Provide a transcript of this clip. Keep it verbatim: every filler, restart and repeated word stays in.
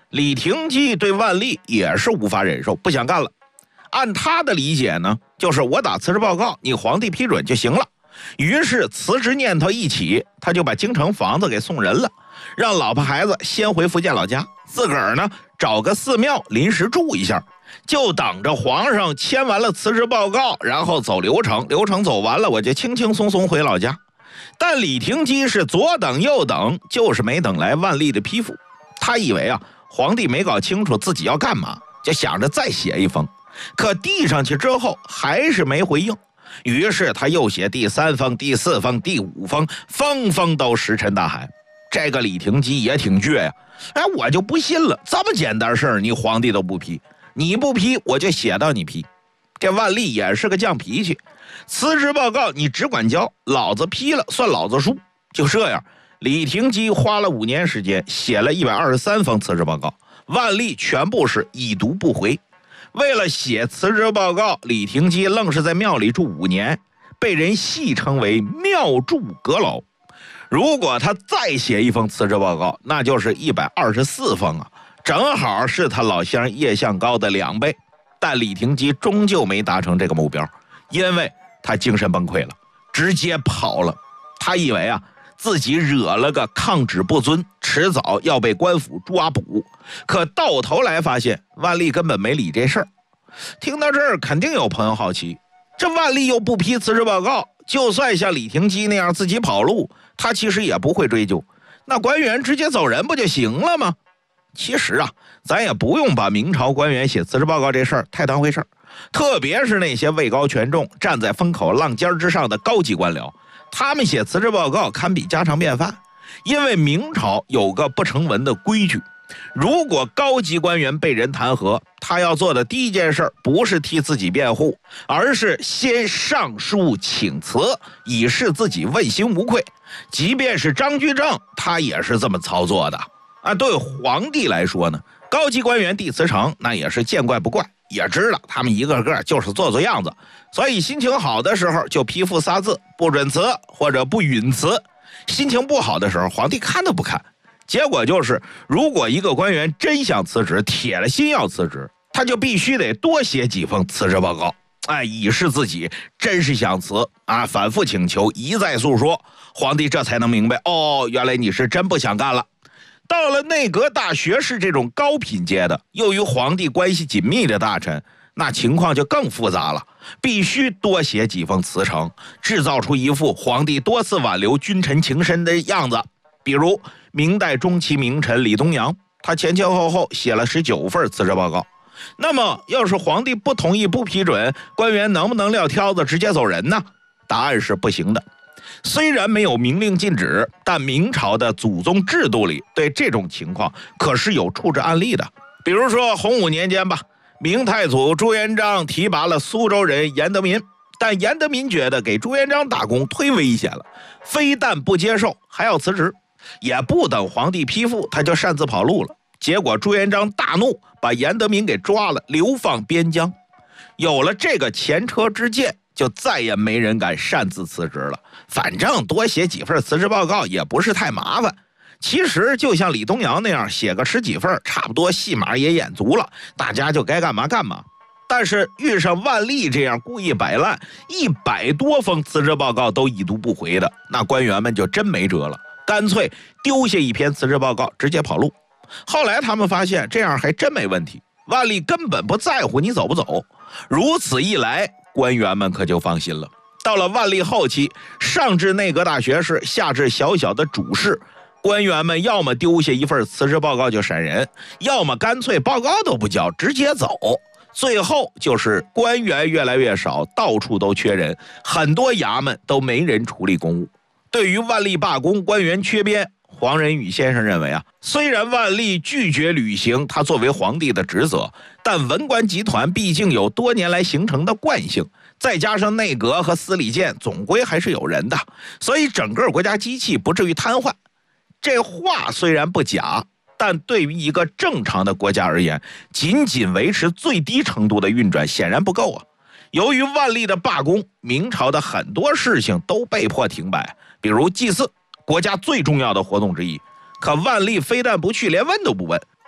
李廷基对万历也是无法忍受，不想干了。按他的理解呢，就是我打辞职报告，你皇帝批准就行了。于是辞职念头一起，他就把京城房子给送人了，让老婆孩子先回福建老家，自个儿呢找个寺庙临时住一下，就等着皇上签完了辞职报告，然后走流程，流程走完了，我就轻轻松松回老家。但李廷基是左等右等，就是没等来万历的批复。他以为啊，皇帝没搞清楚自己要干嘛，就想着再写一封，可递上去之后还是没回应。于是他又写第三封、第四封、第五封，封封都石沉大海。这个李廷基也挺倔呀，哎，我就不信了，这么简单事儿你皇帝都不批，你不批我就写到你批。这万历也是个犟脾气，辞职报告你只管交，老子批了算老子输。就这样，李廷基花了五年时间写了一百二十三封辞职报告，万历全部是已读不回。为了写辞职报告，李廷基愣是在庙里住五年，被人戏称为庙住阁楼。如果他再写一封辞职报告，那就是一百二十四封啊，正好是他老乡叶向高的两倍。但李廷基终究没达成这个目标，因为他精神崩溃了，直接跑了。他以为啊自己惹了个抗旨不遵，迟早要被官府抓捕。可到头来发现万历根本没理这事儿。听到这儿，肯定有朋友好奇，这万历又不批辞职报告，就算像李廷基那样自己跑路，他其实也不会追究，那官员直接走人不就行了吗？其实啊，咱也不用把明朝官员写辞职报告这事儿太当回事儿，特别是那些位高权重、站在风口浪尖之上的高级官僚，他们写辞职报告堪比家常便饭。因为明朝有个不成文的规矩，如果高级官员被人弹劾，他要做的第一件事不是替自己辩护，而是先上书请辞，以示自己问心无愧。即便是张居正，他也是这么操作的啊。对皇帝来说呢，高级官员递辞呈那也是见怪不怪，也知道他们一个个就是做做样子，所以心情好的时候就批复仨字不准辞或者不允辞，心情不好的时候皇帝看都不看。结果就是，如果一个官员真想辞职，铁了心要辞职，他就必须得多写几封辞职报告，哎，以示自己真是想辞啊，反复请求，一再诉说，皇帝这才能明白，哦，原来你是真不想干了。到了内阁大学士这种高品阶的，又与皇帝关系紧密的大臣，那情况就更复杂了，必须多写几封辞呈，制造出一副皇帝多次挽留君臣情深的样子。比如明代中期名臣李东阳，他前前后后写了十九份辞职报告。那么要是皇帝不同意不批准，官员能不能撂挑子直接走人呢？答案是不行的。虽然没有明令禁止，但明朝的祖宗制度里对这种情况可是有处置案例的。比如说洪武年间吧，明太祖朱元璋提拔了苏州人严德民，但严德民觉得给朱元璋打工忒危险了，非但不接受，还要辞职，也不等皇帝批复，他就擅自跑路了。结果朱元璋大怒，把严德民给抓了，流放边疆。有了这个前车之鉴，就再也没人敢擅自辞职了。反正多写几份辞职报告也不是太麻烦。其实就像李东阳那样写个十几份，差不多戏码也演足了，大家就该干嘛干嘛。但是遇上万历这样故意摆烂，一百多封辞职报告都已读不回的，那官员们就真没辙了，干脆丢下一篇辞职报告直接跑路。后来他们发现这样还真没问题，万历根本不在乎你走不走。如此一来，官员们可就放心了。到了万历后期，上至内阁大学士，下至小小的主事，官员们要么丢下一份辞职报告就闪人，要么干脆报告都不交直接走。最后就是官员越来越少，到处都缺人，很多衙门都没人处理公务。对于万历罢工，官员缺编，黄仁宇先生认为啊，虽然万历拒绝履行他作为皇帝的职责，但文官集团毕竟有多年来形成的惯性，再加上内阁和司礼监总归还是有人的，所以整个国家机器不至于瘫痪。这话虽然不假，但对于一个正常的国家而言，仅仅维持最低程度的运转显然不够啊。由于万历的罢工，明朝的很多事情都被迫停摆，比如祭祀，国家最重要的活动之一。可万历非但不去，连问都不问，